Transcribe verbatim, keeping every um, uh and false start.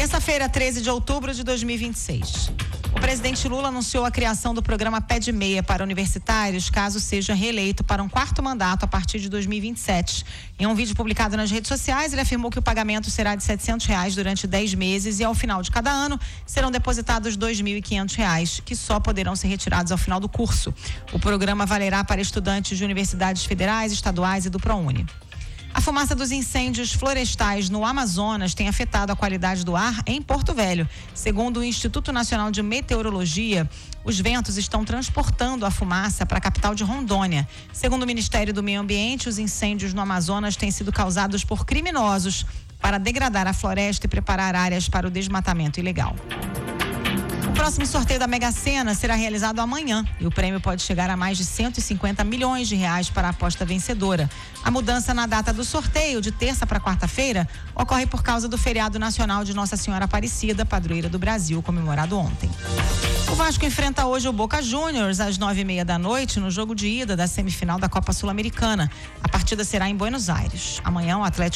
Terça-feira, treze de outubro de dois mil e vinte e seis. O presidente Lula anunciou a criação do programa Pé de Meia para universitários, caso seja reeleito para um quarto mandato a partir de dois mil e vinte e sete. Em um vídeo publicado nas redes sociais, ele afirmou que o pagamento será de setecentos reais durante dez meses e ao final de cada ano serão depositados dois mil e quinhentos reais, que só poderão ser retirados ao final do curso. O programa valerá para estudantes de universidades federais, estaduais e do ProUni. A fumaça dos incêndios florestais no Amazonas tem afetado a qualidade do ar em Porto Velho. Segundo o Instituto Nacional de Meteorologia, os ventos estão transportando a fumaça para a capital de Rondônia. Segundo o Ministério do Meio Ambiente, os incêndios no Amazonas têm sido causados por criminosos para degradar a floresta e preparar áreas para o desmatamento ilegal. O próximo sorteio da Mega Sena será realizado amanhã e o prêmio pode chegar a mais de cento e cinquenta milhões de reais para a aposta vencedora. A mudança na data do sorteio, de terça para quarta-feira, ocorre por causa do feriado nacional de Nossa Senhora Aparecida, padroeira do Brasil, comemorado ontem. O Vasco enfrenta hoje o Boca Juniors às nove e meia da noite no jogo de ida da semifinal da Copa Sul-Americana. A partida será em Buenos Aires. Amanhã o Atlético